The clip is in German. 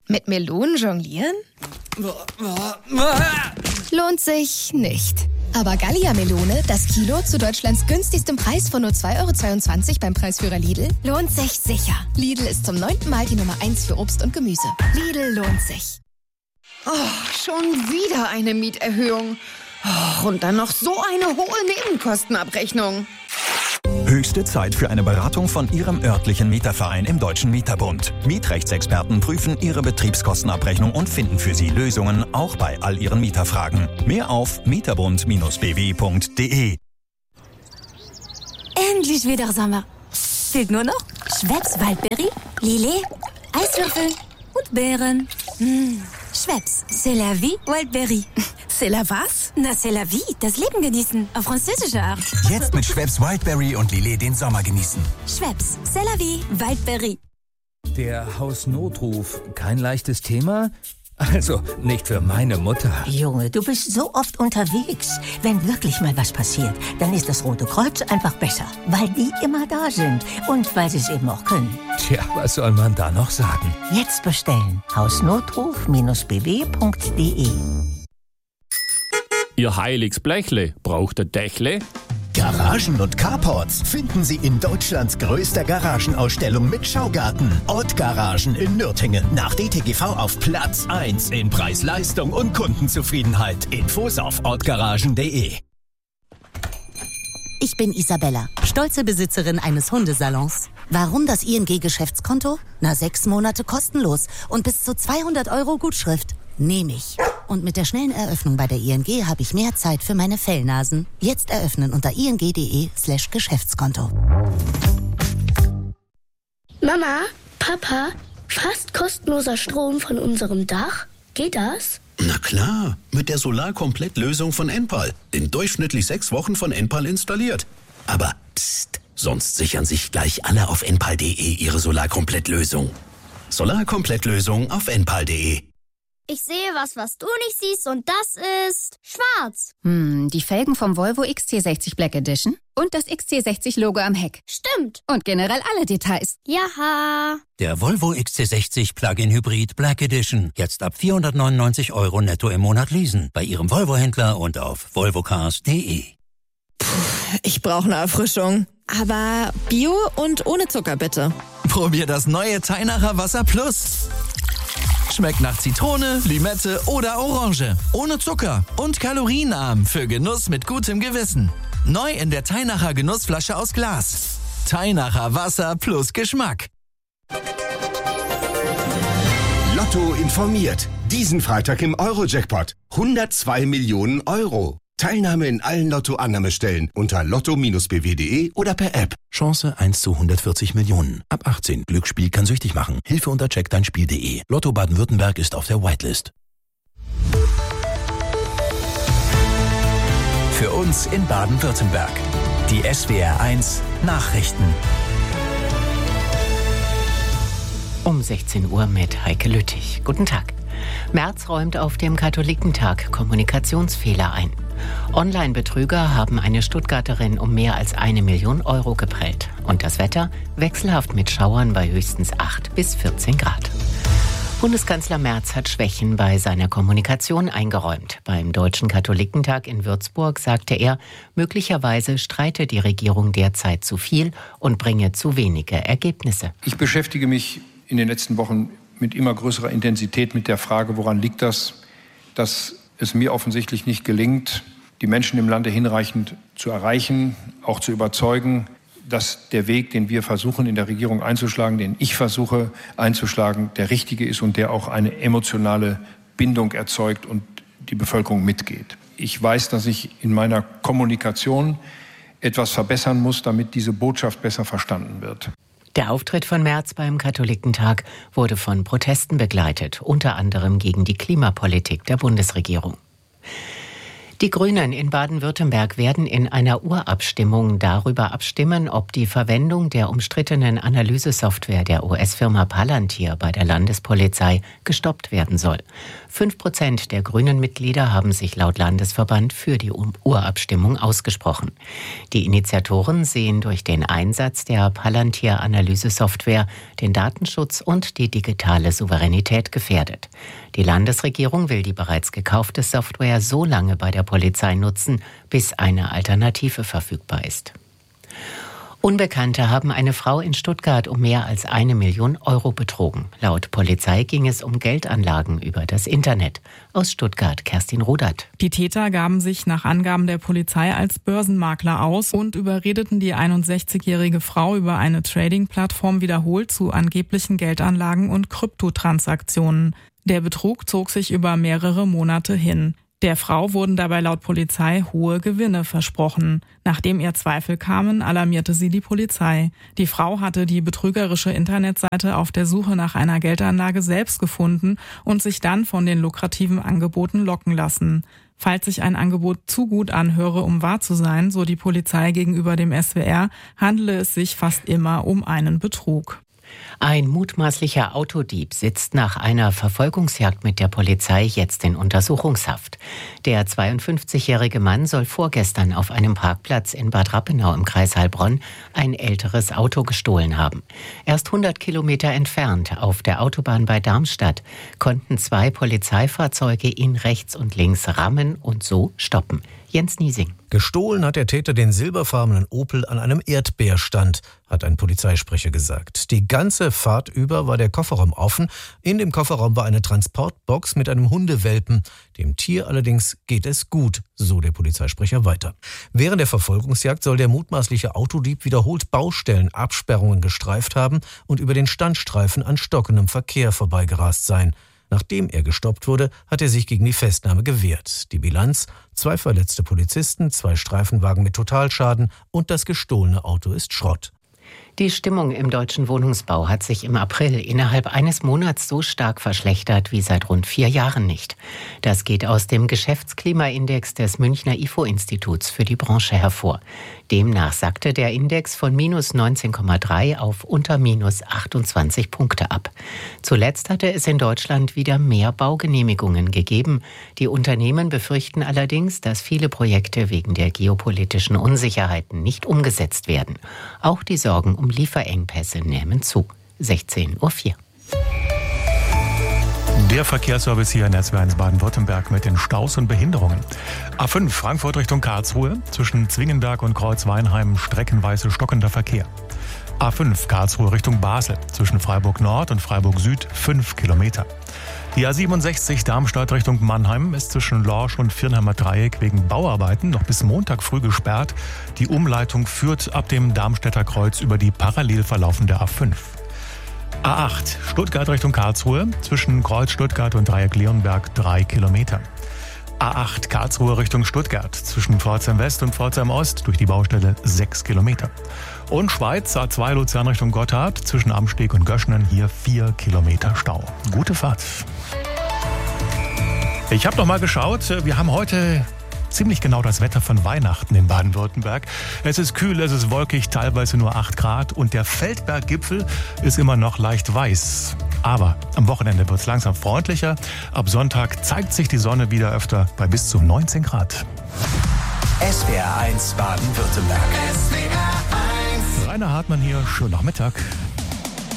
Mit Melonen jonglieren? Lohnt sich nicht. Aber Gallia-Melone, das Kilo zu Deutschlands günstigstem Preis von nur 2,22 € beim Preisführer Lidl, lohnt sich sicher. Lidl ist zum 9. Mal die Nummer 1 für Obst und Gemüse. Lidl lohnt sich. Oh, schon wieder eine Mieterhöhung. Oh, und dann noch so eine hohe Nebenkostenabrechnung. Höchste Zeit für eine Beratung von Ihrem örtlichen Mieterverein im Deutschen Mieterbund. Mietrechtsexperten prüfen Ihre Betriebskostenabrechnung und finden für Sie Lösungen, auch bei all Ihren Mieterfragen. Mehr auf mieterbund-bw.de. Endlich wieder Sommer. Fehlt nur noch Schweppes Waldberry, Lillet, Eiswürfel und Beeren. Schweppes, c'est la vie, Wildberry. C'est la was? Na, c'est la vie, das Leben genießen, auf französische Art. Jetzt mit Schweppes Wildberry und Lillet den Sommer genießen. Schweppes, c'est la vie, Wildberry. Der Hausnotruf, kein leichtes Thema? Also, nicht für meine Mutter. Junge, du bist so oft unterwegs. Wenn wirklich mal was passiert, dann ist das Rote Kreuz einfach besser. Weil die immer da sind. Und weil sie es eben auch können. Tja, was soll man da noch sagen? Jetzt bestellen. Hausnotruf-bw.de. Ihr heiliges Blechle, braucht ein Dächle? Garagen und Carports finden Sie in Deutschlands größter Garagenausstellung mit Schaugarten. Ortgaragen in Nürtingen. Nach DTGV auf Platz 1 in Preis-Leistung und Kundenzufriedenheit. Infos auf ortgaragen.de. Ich bin Isabella, stolze Besitzerin eines Hundesalons. Warum das ING-Geschäftskonto? 6 Monate kostenlos und bis zu 200 € Gutschrift. Nehme ich. Und mit der schnellen Eröffnung bei der ING habe ich mehr Zeit für meine Fellnasen. Jetzt eröffnen unter ing.de/Geschäftskonto. Mama, Papa, fast kostenloser Strom von unserem Dach? Geht das? Na klar, mit der Solarkomplett-Lösung von Enpal. In durchschnittlich 6 Wochen von Enpal installiert. Aber pst, sonst sichern sich gleich alle auf enpal.de ihre Solarkomplett-Lösung. Solarkomplett-Lösung auf enpal.de. Ich sehe was du nicht siehst und das ist schwarz. Die Felgen vom Volvo XC60 Black Edition und das XC60-Logo am Heck. Stimmt. Und generell alle Details. Jaha. Der Volvo XC60 Plug-in Hybrid Black Edition. Jetzt ab 499 € netto im Monat leasen. Bei Ihrem Volvo-Händler und auf volvocars.de. Ich brauche eine Erfrischung. Aber Bio und ohne Zucker, bitte. Probier das neue Teinacher Wasser Plus. Schmeckt nach Zitrone, Limette oder Orange. Ohne Zucker und kalorienarm für Genuss mit gutem Gewissen. Neu in der Teinacher Genussflasche aus Glas. Teinacher Wasser plus Geschmack. Lotto informiert. Diesen Freitag im Euro-Jackpot. 102 Millionen €. Teilnahme in allen Lotto-Annahmestellen unter lotto-bw.de oder per App. Chance 1 zu 140 Millionen. Ab 18. Glücksspiel kann süchtig machen. Hilfe unter checkdeinspiel.de. Lotto Baden-Württemberg ist auf der Whitelist. Für uns in Baden-Württemberg. Die SWR1 Nachrichten. Um 16 Uhr mit Heike Lüttich. Guten Tag. Merz räumt auf dem Katholikentag Kommunikationsfehler ein. Online-Betrüger haben eine Stuttgarterin um mehr als 1 Million € geprellt. Und das Wetter wechselhaft mit Schauern bei höchstens 8 bis 14 Grad. Bundeskanzler Merz hat Schwächen bei seiner Kommunikation eingeräumt. Beim Deutschen Katholikentag in Würzburg sagte er, möglicherweise streite die Regierung derzeit zu viel und bringe zu wenige Ergebnisse. Ich beschäftige mich in den letzten Wochen mit immer größerer Intensität mit der Frage, woran liegt das, dass es mir offensichtlich nicht gelingt, die Menschen im Lande hinreichend zu erreichen, auch zu überzeugen, dass der Weg, den wir versuchen in der Regierung einzuschlagen, den ich versuche einzuschlagen, der richtige ist und der auch eine emotionale Bindung erzeugt und die Bevölkerung mitgeht. Ich weiß, dass ich in meiner Kommunikation etwas verbessern muss, damit diese Botschaft besser verstanden wird. Der Auftritt von Merz beim Katholikentag wurde von Protesten begleitet, unter anderem gegen die Klimapolitik der Bundesregierung. Die Grünen in Baden-Württemberg werden in einer Urabstimmung darüber abstimmen, ob die Verwendung der umstrittenen Analysesoftware der US-Firma Palantir bei der Landespolizei gestoppt werden soll. 5% der Grünen-Mitglieder haben sich laut Landesverband für die Urabstimmung ausgesprochen. Die Initiatoren sehen durch den Einsatz der Palantir-Analysesoftware den Datenschutz und die digitale Souveränität gefährdet. Die Landesregierung will die bereits gekaufte Software so lange bei der Polizei nutzen, bis eine Alternative verfügbar ist. Unbekannte haben eine Frau in Stuttgart um mehr als 1 Million Euro betrogen. Laut Polizei ging es um Geldanlagen über das Internet. Aus Stuttgart, Kerstin Rudert. Die Täter gaben sich nach Angaben der Polizei als Börsenmakler aus und überredeten die 61-jährige Frau über eine Trading-Plattform wiederholt zu angeblichen Geldanlagen und Kryptotransaktionen. Der Betrug zog sich über mehrere Monate hin. Der Frau wurden dabei laut Polizei hohe Gewinne versprochen. Nachdem ihr Zweifel kamen, alarmierte sie die Polizei. Die Frau hatte die betrügerische Internetseite auf der Suche nach einer Geldanlage selbst gefunden und sich dann von den lukrativen Angeboten locken lassen. Falls sich ein Angebot zu gut anhöre, um wahr zu sein, so die Polizei gegenüber dem SWR, handele es sich fast immer um einen Betrug. Ein mutmaßlicher Autodieb sitzt nach einer Verfolgungsjagd mit der Polizei jetzt in Untersuchungshaft. Der 52-jährige Mann soll vorgestern auf einem Parkplatz in Bad Rappenau im Kreis Heilbronn ein älteres Auto gestohlen haben. Erst 100 Kilometer entfernt, auf der Autobahn bei Darmstadt, konnten 2 Polizeifahrzeuge ihn rechts und links rammen und so stoppen. Jens Niesing. Gestohlen hat der Täter den silberfarbenen Opel an einem Erdbeerstand, hat ein Polizeisprecher gesagt. Die ganze Fahrt über war der Kofferraum offen. In dem Kofferraum war eine Transportbox mit einem Hundewelpen. Dem Tier allerdings geht es gut, so der Polizeisprecher weiter. Während der Verfolgungsjagd soll der mutmaßliche Autodieb wiederholt Baustellen, Absperrungen gestreift haben und über den Standstreifen an stockendem Verkehr vorbeigerast sein. Nachdem er gestoppt wurde, hat er sich gegen die Festnahme gewehrt. Die Bilanz: 2 verletzte Polizisten, 2 Streifenwagen mit Totalschaden und das gestohlene Auto ist Schrott. Die Stimmung im deutschen Wohnungsbau hat sich im April innerhalb eines Monats so stark verschlechtert wie seit rund 4 Jahren nicht. Das geht aus dem Geschäftsklimaindex des Münchner IFO-Instituts für die Branche hervor. Demnach sackte der Index von minus 19,3 auf unter minus 28 Punkte ab. Zuletzt hatte es in Deutschland wieder mehr Baugenehmigungen gegeben. Die Unternehmen befürchten allerdings, dass viele Projekte wegen der geopolitischen Unsicherheiten nicht umgesetzt werden. Auch die Sorgen um Lieferengpässe nehmen zu. 16:04 Uhr. Der Verkehrsservice hier in SWR1 Baden-Württemberg mit den Staus und Behinderungen. A5 Frankfurt Richtung Karlsruhe, zwischen Zwingenberg und Kreuzweinheim streckenweise stockender Verkehr. A5 Karlsruhe Richtung Basel, zwischen Freiburg Nord und Freiburg Süd 5 Kilometer. Die A67 Darmstadt Richtung Mannheim ist zwischen Lorsch und Viernheimer Dreieck wegen Bauarbeiten noch bis Montag früh gesperrt. Die Umleitung führt ab dem Darmstädter Kreuz über die parallel verlaufende A5. A8 Stuttgart Richtung Karlsruhe, zwischen Kreuz Stuttgart und Dreieck Leonberg 3 Kilometer. A8 Karlsruhe Richtung Stuttgart, zwischen Pforzheim West und Pforzheim Ost durch die Baustelle 6 Kilometer. Und Schweiz A2 Luzern Richtung Gotthard, zwischen Amsteg und Göschnen hier 4 Kilometer Stau. Gute Fahrt. Ich habe noch mal geschaut, wir haben heute ziemlich genau das Wetter von Weihnachten in Baden-Württemberg. Es ist kühl, es ist wolkig, teilweise nur 8 Grad und der Feldberggipfel ist immer noch leicht weiß. Aber am Wochenende wird es langsam freundlicher. Ab Sonntag zeigt sich die Sonne wieder öfter bei bis zu 19 Grad. SWR1 Baden-Württemberg. Rainer Hartmann hier, schönen Nachmittag.